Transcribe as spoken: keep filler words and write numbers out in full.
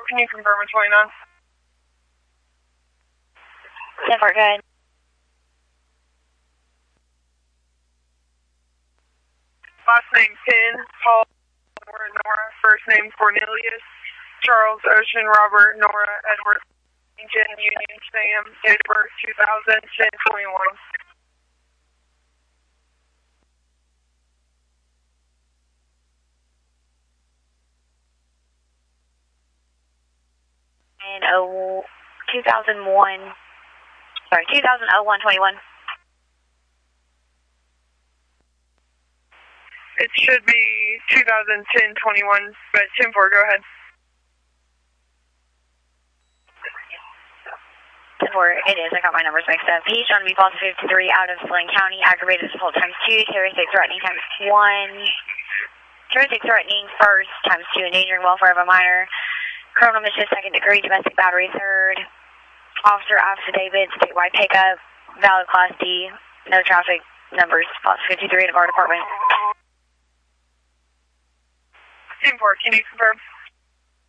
can you confirm a twenty-nine? ten four, go ahead. Last name Penn, Paul, Nora, first name Cornelius, Charles, Ocean, Robert, Nora, Edward, Jen, Union, Sam, date of birth two thousand, ten twenty-one. And oh, two thousand one, sorry, two thousand oh one twenty-one. It should be two thousand ten twenty-one, but ten four, go ahead. ten four, it is. I got my numbers mixed up. He's trying to be false fifty-three out of Blaine County, aggravated assault times two, terroristic threatening times one, terroristic threatening first times two, endangering welfare of a minor, criminal mischief second degree, domestic battery third, officer affidavit, statewide pickup, valid class D, no traffic numbers, false fifty-three of our department. ten four, can you confirm?